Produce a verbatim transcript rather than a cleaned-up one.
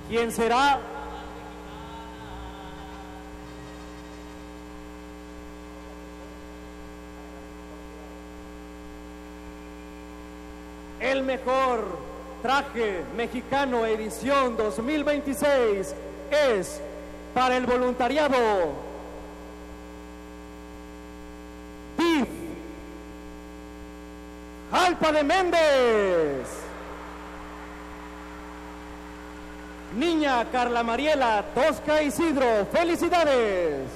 ¿Quién será? El mejor traje mexicano edición dos mil veintiséis es para el voluntariado D I F Jalpa de Méndez. Niña Carla Mariela Tosca Isidro, felicidades.